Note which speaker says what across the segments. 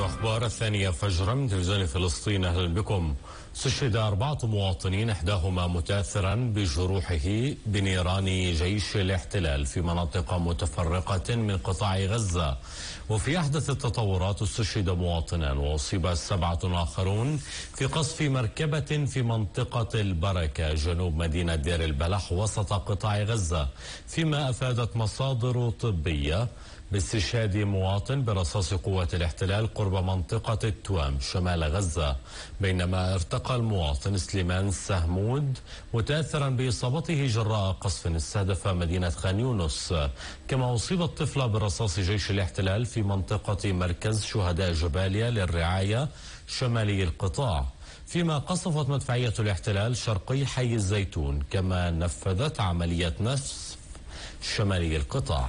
Speaker 1: أخبار 2 فجرا من تلفزيون فلسطين. أهلا بكم. استشهد 4 مواطنين إحداهما متأثرا بجروحه بنيران جيش الاحتلال في مناطق متفرقة من قطاع غزة. وفي أحدث التطورات استشهد مواطنان وأصيب 7 آخرون في قصف مركبة في منطقة البركة جنوب مدينة دير البلح وسط قطاع غزة، فيما أفادت مصادر طبية باستشهاد مواطن برصاص قوات الاحتلال قرب منطقة التوام شمال غزة، بينما ارتقى المواطن سليمان سهمود متأثرا بإصابته جراء قصف استهدف مدينة خان يونس. كما أصيب الطفل برصاص جيش الاحتلال في منطقة مركز شهداء جباليا للرعاية شمالي القطاع، فيما قصفت مدفعية الاحتلال شرقي حي الزيتون، كما نفذت عملية نسف شمالي القطاع.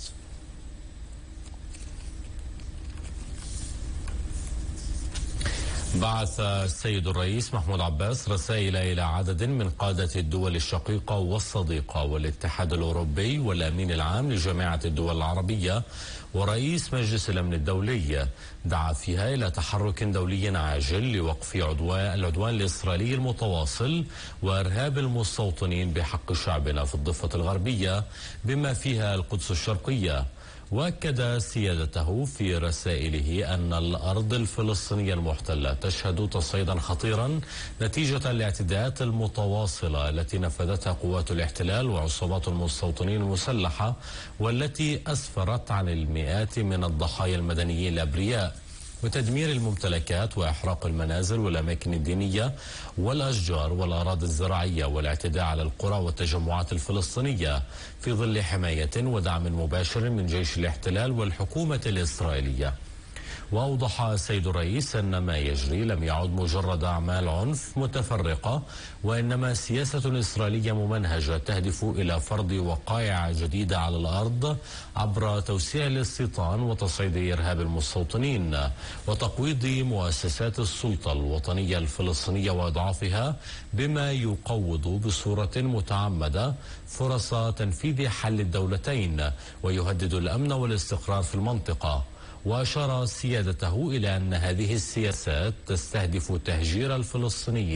Speaker 1: بعث السيد الرئيس محمود عباس رسائل إلى عدد من قادة الدول الشقيقة والصديقة والاتحاد الأوروبي والأمين العام لجامعة الدول العربية ورئيس مجلس الأمن الدولي، دعا فيها إلى تحرك دولي عاجل لوقف العدوان الإسرائيلي المتواصل وإرهاب المستوطنين بحق شعبنا في الضفة الغربية بما فيها القدس الشرقية. وأكد سيادته في رسائله أن الأرض الفلسطينية المحتلة تشهد تصعيدا خطيرا نتيجة الاعتداءات المتواصلة التي نفذتها قوات الاحتلال وعصابات المستوطنين المسلحة، والتي أسفرت عن المئات من الضحايا المدنيين الأبرياء وتدمير الممتلكات وإحراق المنازل والأماكن الدينية والأشجار والأراضي الزراعية والاعتداء على القرى والتجمعات الفلسطينية في ظل حماية ودعم مباشر من جيش الاحتلال والحكومة الإسرائيلية. وأوضح السيد الرئيس أن ما يجري لم يعد مجرد أعمال عنف متفرقة، وإنما سياسة إسرائيلية ممنهجة تهدف إلى فرض وقائع جديدة على الأرض عبر توسيع الاستيطان وتصعيد إرهاب المستوطنين وتقويض مؤسسات السلطة الوطنية الفلسطينية وإضعافها، بما يقوض بصورة متعمدة فرص تنفيذ حل الدولتين ويهدد الأمن والاستقرار في المنطقة. وأشار سيادته إلى أن هذه السياسات تستهدف تهجير الفلسطينيين